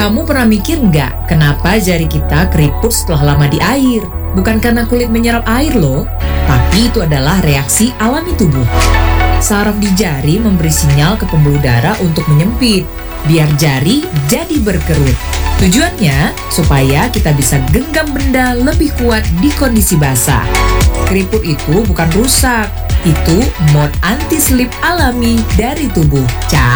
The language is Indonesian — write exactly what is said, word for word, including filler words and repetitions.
Kamu pernah mikir nggak kenapa jari kita keriput setelah lama di air? Bukan karena kulit menyerap air loh, tapi itu adalah reaksi alami tubuh. Saraf di jari memberi sinyal ke pembuluh darah untuk menyempit, biar jari jadi berkerut. Tujuannya supaya kita bisa genggam benda lebih kuat di kondisi basah. Keriput itu bukan rusak, itu mode anti-slip alami dari tubuh. Ca